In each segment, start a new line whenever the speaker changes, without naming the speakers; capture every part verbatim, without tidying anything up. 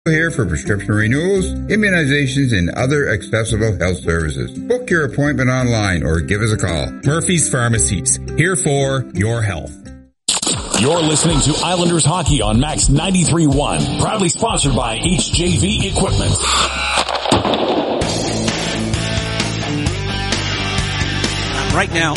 Here for prescription renewals, immunizations, and other accessible health services. Book your appointment online or give us a call.
Murphy's Pharmacies, here for your health.
You're listening to Islanders Hockey on Max ninety-three point one, proudly sponsored by H J V Equipment.
Right now,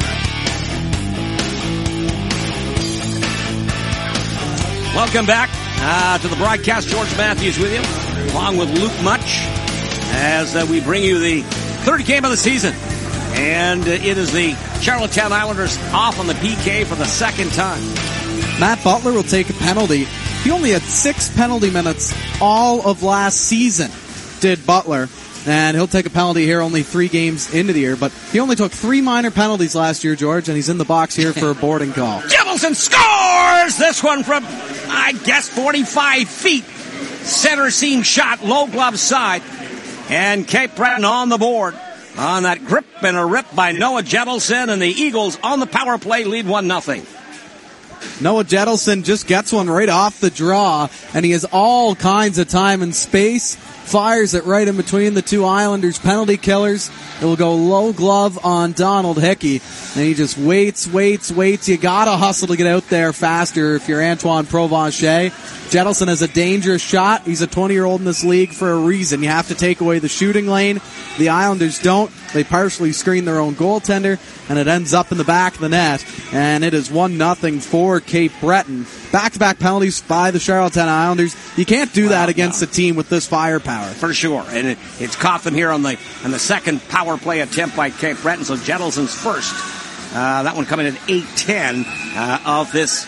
welcome back uh, to the broadcast. George Matthews with you, along with Luke Much, as uh, we bring you the third game of the season. And uh, it is the Charlottetown Islanders off on the P K for the second time.
Matt Butler will take a penalty. He only had six penalty minutes all of last season, did Butler. And he'll take a penalty here only three games into the year. But he only took three minor penalties last year, George, and he's in the box here for a boarding call.
Jefferson scores! This one from, I guess, forty-five feet. Center seam shot, low glove side. And Cape Breton on the board on that grip and a rip by Noah Jettleson. And the Eagles on the power play lead one nothing.
Noah Jettleson just gets one right off the draw, and he has all kinds of time and space. Fires it right in between the two Islanders penalty killers. It will go low glove on Donald Hickey, and he just waits, waits, waits. You gotta hustle to get out there faster if you're Antoine Provencher. Jettleson has a dangerous shot. He's a twenty-year-old in this league for a reason. You have to take away the shooting lane. The Islanders don't. They partially screen their own goaltender, and it ends up in the back of the net. And it is one nothing for Cape Breton. Back-to-back penalties by the Charlottetown Islanders. You can't do that against a team with this firepower.
For sure. And it, it's caught them here on the on the second power play attempt by Cape Breton. So Jettleson's first. Uh, that one coming at eight ten uh, of this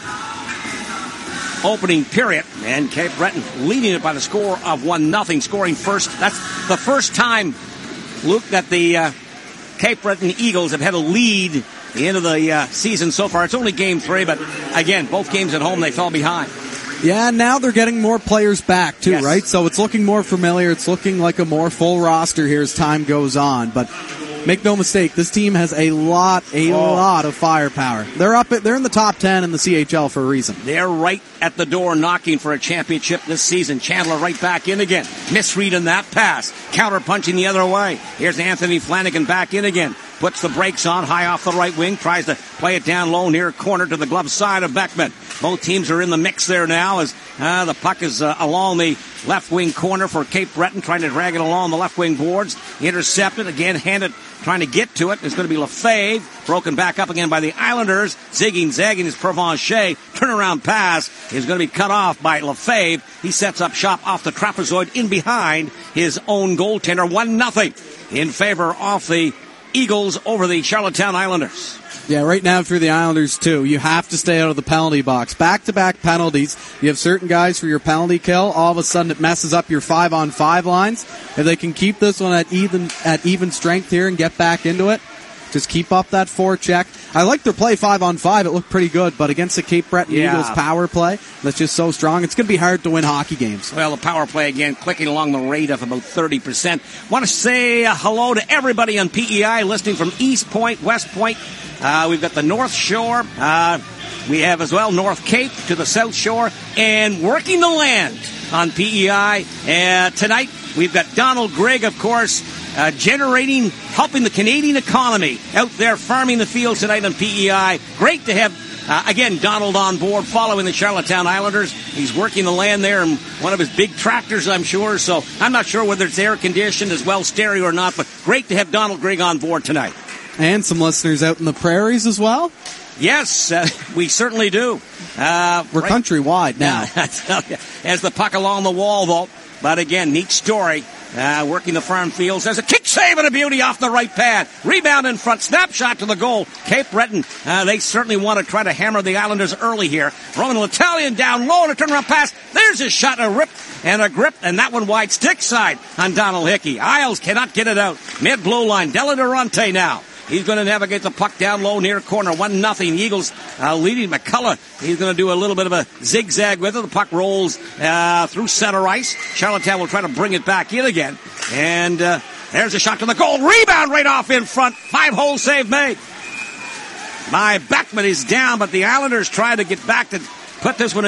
opening period. And Cape Breton leading it by the score of one nothing, scoring first. That's the first time, Luke, that the uh, Cape Breton Eagles have had a lead the end of the uh, season so far. It's only game three, but again, both games at home, they fell behind.
Yeah, now they're getting more players back, too,
yes.
right? So it's looking more familiar. It's looking like a more full roster here as time goes on. But make no mistake, this team has a lot, a oh. lot of firepower. They're up at, they're in the top ten in the C H L for a reason.
They're right at the door knocking for a championship this season. Chandler right back in again. Misread in that pass. Counter punching the other way. Here's Anthony Flanagan back in again. Puts the brakes on, high off the right wing, tries to play it down low near corner to the glove side of Beckman. Both teams are in the mix there now as uh, the puck is uh, along the left wing corner for Cape Breton, trying to drag it along the left wing boards. Intercepted, again handed, trying to get to it. It's going to be Lefebvre, broken back up again by the Islanders. Zigging, zagging is Provencher. Turnaround pass is going to be cut off by Lefebvre. He sets up shop off the trapezoid in behind his own goaltender. one nothing in favor of the Eagles over the Charlottetown Islanders.
Yeah, right now for the Islanders, too, you have to stay out of the penalty box. Back-to-back penalties. You have certain guys for your penalty kill. All of a sudden, it messes up your five-on-five lines. If they can keep this one at even at even strength here and get back into it, just keep up that forecheck. I like their play five-on-five. It looked pretty good, but against the Cape Breton
yeah.
Eagles power play, that's just so strong, it's going to be hard to win hockey games.
Well, the power play, again, clicking along the rate of about thirty percent. Want to say uh, hello to everybody on P E I listening from East Point, West Point. Uh, we've got the North Shore. Uh, we have as well North Cape to the South Shore. And working the land on P E I. Uh, tonight, we've got Donald Grigg, of course, Uh, generating, helping the Canadian economy out there farming the fields tonight on P E I. Great to have, uh, again, Donald on board following the Charlottetown Islanders. He's working the land there in one of his big tractors, I'm sure. So I'm not sure whether it's air conditioned as well, stereo or not, but great to have Donald Grigg on board tonight.
And some listeners out in the prairies as well.
Yes, uh, we certainly do. Uh,
We're right, countrywide now.
Yeah, as the puck along the wall, though. But again, neat story. Uh, working the farm fields. There's a kick save and a beauty off the right pad. Rebound in front. Snapshot to the goal. Cape Breton, uh, they certainly want to try to hammer the Islanders early here. Roman L'Italian down low and a turnaround pass. There's a shot, a rip and a grip, and that one wide stick side on Donald Hickey. Isles cannot get it out. Mid blue line. Della Durante now. He's going to navigate the puck down low near corner. one nothing. Eagles uh, leading McCullough. He's going to do a little bit of a zigzag with it. The puck rolls uh, through center ice. Charlottetown will try to bring it back in again. And uh, there's a shot to the goal. Rebound right off in front. Five-hole save made. My Beckman is down, but the Islanders try to get back to put this one in,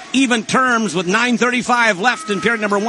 even terms with nine thirty-five left in period number one.